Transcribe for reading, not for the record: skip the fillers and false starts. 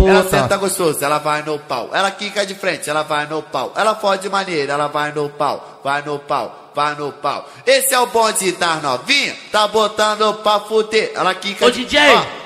Ela senta gostoso, ela vai no pau. Ela quica de frente, ela vai no pau. Ela fode de maneira, ela vai no pau. Vai no pau, vai no pau. Esse é o bonde das novinha, tá botando pra fuder. Ela quica de... Ô DJ,